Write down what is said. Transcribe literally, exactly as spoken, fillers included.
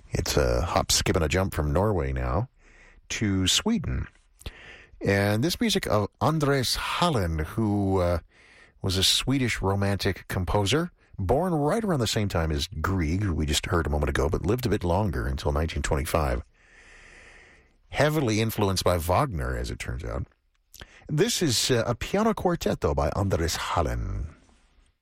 It's a hop, skip, and a jump from Norway now to Sweden. And this music of Andres Halen, who uh, was a Swedish romantic composer, born right around the same time as Grieg, who we just heard a moment ago, but lived a bit longer until nineteen twenty-five. Heavily influenced by Wagner, as it turns out. This is uh, a piano quartet, though, by Andres Halen.